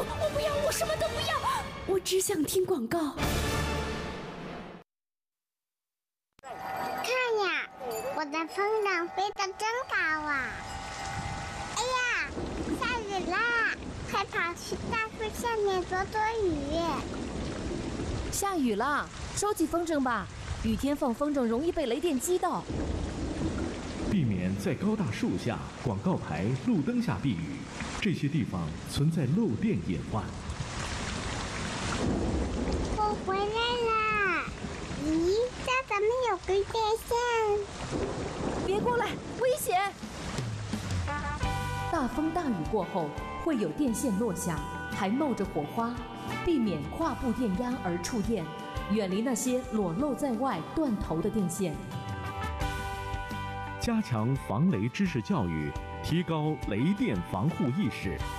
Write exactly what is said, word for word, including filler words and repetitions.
我不要，我什么都不要，我只想听广告。 看呀，我的风筝飞得真高啊！哎呀，下雨啦！快跑去大树下面躲躲雨。 下雨啦，收起风筝吧。雨天放风筝容易被雷电击到。 避免在高大树下、广告牌、路灯下避雨，这些地方存在漏电隐患。 我回来啦！咦，这怎么有根电线？ 别过来，危险！大风大雨过后，会有电线落下，还冒着火花，避免跨步电压而触电，远离那些裸露在外、断头的电线。 加强防雷知识教育，提高雷电防护意识。